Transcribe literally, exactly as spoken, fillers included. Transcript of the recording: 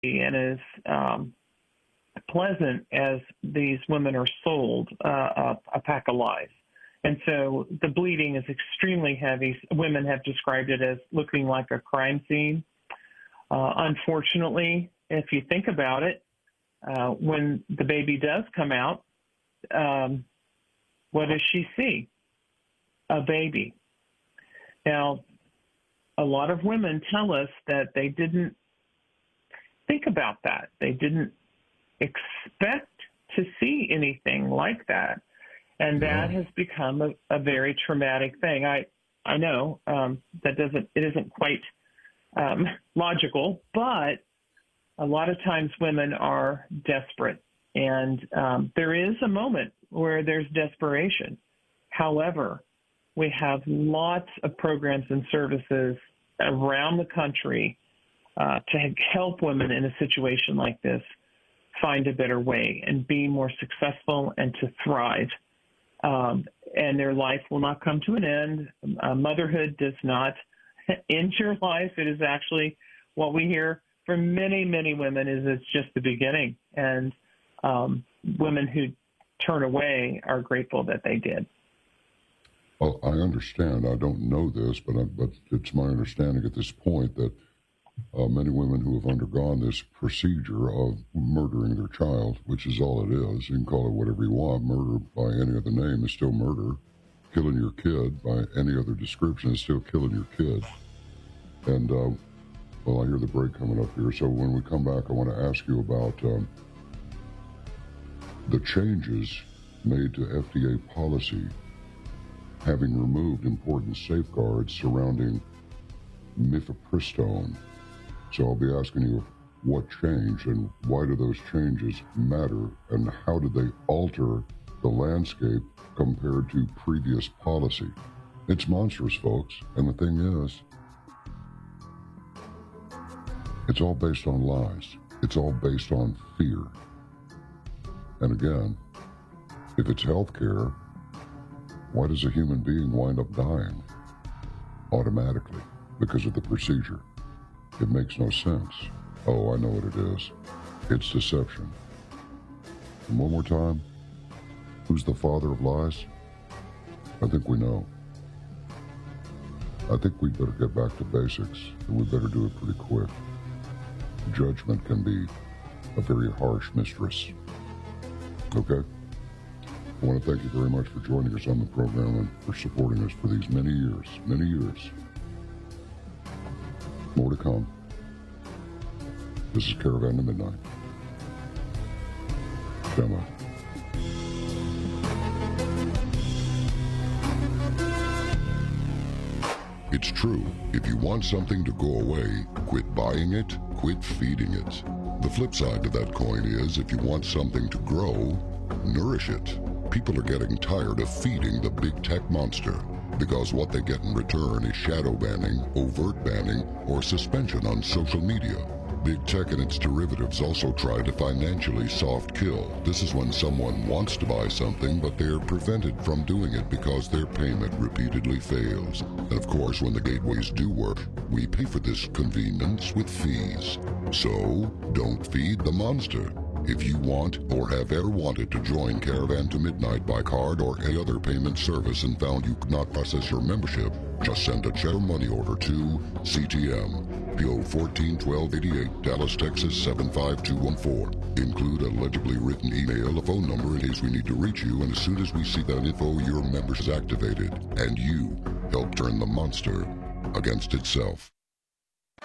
and as um, pleasant as these women are sold uh, a, a pack of lies. And so the bleeding is extremely heavy. Women have described it as looking like a crime scene. Uh, unfortunately, if you think about it, uh, when the baby does come out, um, what does she see? A baby. Now, a lot of women tell us that they didn't think about that. They didn't expect to see anything like that. And that has become a, a very traumatic thing. I, I know um, that doesn't, it isn't quite um, logical, but a lot of times women are desperate. And um, there is a moment where there's desperation. However, we have lots of programs and services around the country uh, to help women in a situation like this find a better way and be more successful and to thrive. Um, and their life will not come to an end. Uh, motherhood does not end your life. It is actually what we hear from many, many women is it's just the beginning. And um, women who turn away are grateful that they did. Well, I understand. I don't know this, but I, but it's my understanding at this point that uh, many women who have undergone this procedure of murdering their child, which is all it is, you can call it whatever you want, murder by any other name is still murder. Killing your kid by any other description is still killing your kid. And, uh, well, I hear the break coming up here. So when we come back, I want to ask you about um, the changes made to F D A policy having removed important safeguards surrounding mifepristone. So I'll be asking you what changed and why do those changes matter and how did they alter the landscape compared to previous policy. It's monstrous, folks, and the thing is, it's all based on lies. It's all based on fear. And again, if it's healthcare, why does a human being wind up dying automatically because of the procedure? It makes no sense. Oh, I know what it is. It's deception. And one more time, who's the father of lies? I think we know. I think we'd better get back to basics, and we better do it pretty quick. Judgment can be a very harsh mistress. Okay? I want to thank you very much for joining us on the program and for supporting us for these many years, many years. More to come. This is Caravan to Midnight. Come on. It's true. If you want something to go away, quit buying it, quit feeding it. The flip side to that coin is if you want something to grow, nourish it. People are getting tired of feeding the big tech monster because what they get in return is shadow banning, overt banning, or suspension on social media. Big tech and its derivatives also try to financially soft kill. This is when someone wants to buy something, but they're prevented from doing it because their payment repeatedly fails. And of course, when the gateways do work, we pay for this convenience with fees. So, don't feed the monster. If you want or have ever wanted to join Caravan to Midnight by card or any other payment service and found you could not process your membership, just send a check or money order to C T M, P O fourteen twelve eighty-eight, Dallas, Texas seven five two one four. Include a legibly written email, a phone number in case we need to reach you, and as soon as we see that info, your membership is activated, and you help turn the monster against itself.